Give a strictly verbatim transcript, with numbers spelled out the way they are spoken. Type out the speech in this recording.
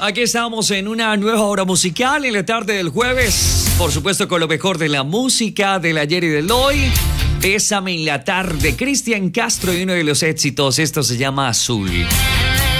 aquí estamos en una nueva hora musical en la tarde del jueves. Por supuesto, con lo mejor de la música del ayer y del hoy. Bésame en la tarde, Cristian Castro y uno de los éxitos. Esto se llama Azul.